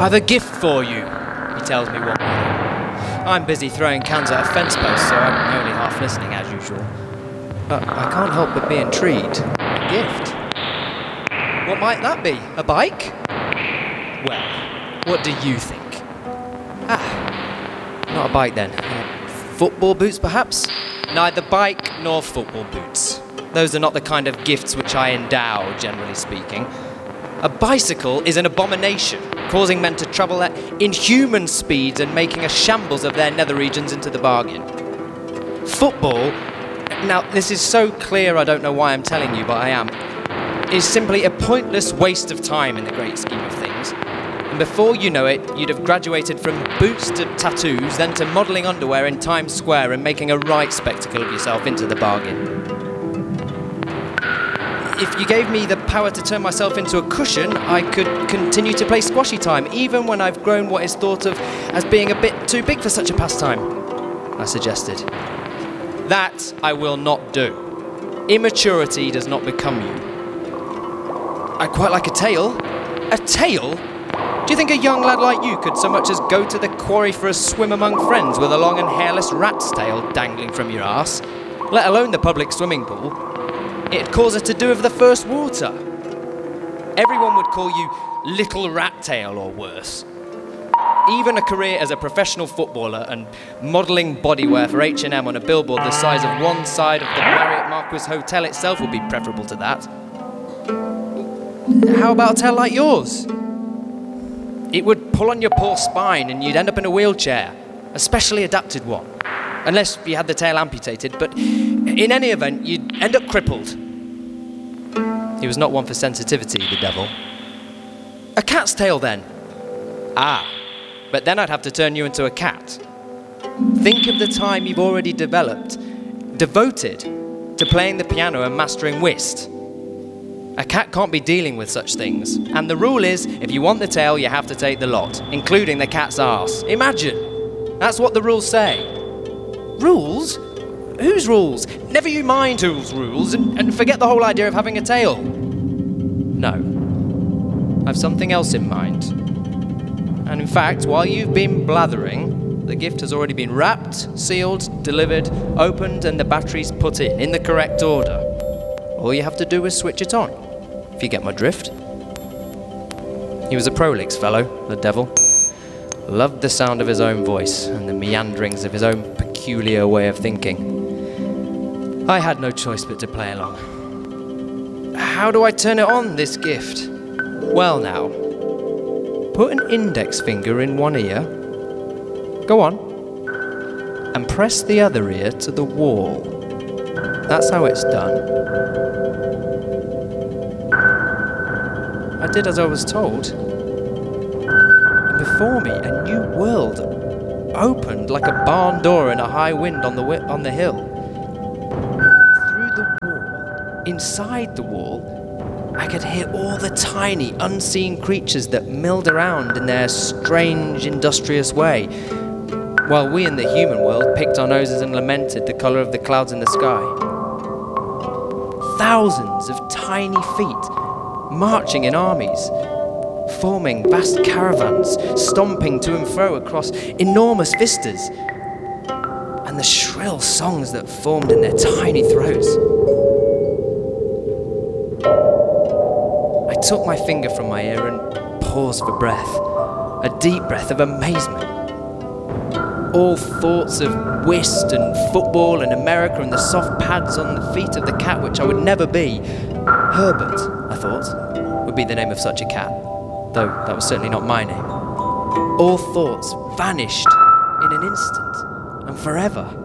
"I've a gift for you," he tells me one morning. I'm busy throwing cans at a fence post, so I'm only half listening as usual. But I can't help but be intrigued. A gift? What might that be? A bike? Well, what do you think? Not a bike then. Football boots, perhaps? Neither bike nor football boots. Those are not the kind of gifts which I endow, generally speaking. A bicycle is an abomination, causing men to travel at inhuman speeds and making a shambles of their nether regions into the bargain. Football, now this is so clear I don't know why I'm telling you, but I am, is simply a pointless waste of time in the great scheme of things. And before you know it, you'd have graduated from boots to tattoos, then to modelling underwear in Times Square and making a right spectacle of yourself into the bargain. If you gave me the power to turn myself into a cushion, I could continue to play squashy time, even when I've grown what is thought of as being a bit too big for such a pastime, I suggested. That I will not do. Immaturity does not become you. I quite like a tail. A tail? Do you think a young lad like you could so much as go to the quarry for a swim among friends with a long and hairless rat's tail dangling from your arse? Let alone the public swimming pool. It'd cause her to do of the first water. Everyone would call you Little Rat Tail or worse. Even a career as a professional footballer and modelling bodywear for H&M on a billboard the size of one side of the Marriott Marquis Hotel itself would be preferable to that. How about a tail like yours? It would pull on your poor spine and you'd end up in a wheelchair, a specially adapted one. Unless you had the tail amputated, but in any event, you'd end up crippled. He was not one for sensitivity, the devil. A cat's tail, then? But then I'd have to turn you into a cat. Think of the time you've already devoted to playing the piano and mastering whist. A cat can't be dealing with such things. And the rule is, if you want the tail, you have to take the lot, including the cat's arse. Imagine! That's what the rules say. Rules? Whose rules? Never you mind whose rules, and forget the whole idea of having a tail. No. I've something else in mind. And in fact, while you've been blathering, the gift has already been wrapped, sealed, delivered, opened, and the batteries put in the correct order. All you have to do is switch it on, if you get my drift. He was a prolix fellow, the devil. Loved the sound of his own voice and the meanderings of his own peculiar way of thinking. I had no choice but to play along. How do I turn it on, this gift? Well now, put an index finger in one ear, go on, and press the other ear to the wall. That's how it's done. I did as I was told. And before me, a new world opened like a barn door in a high wind on the hill. Through the wall, inside the wall, I could hear all the tiny, unseen creatures that milled around in their strange, industrious way, while we in the human world picked our noses and lamented the colour of the clouds in the sky. Thousands of tiny feet, marching in armies, forming vast caravans, stomping to and fro across enormous vistas, and the shrill songs that formed in their tiny throats. I took my finger from my ear and paused for breath, a deep breath of amazement. All thoughts of whist and football and America and the soft pads on the feet of the cat which I would never be. Herbert, I thought, would be the name of such a cat, though that was certainly not my name. All thoughts vanished in an instant and forever.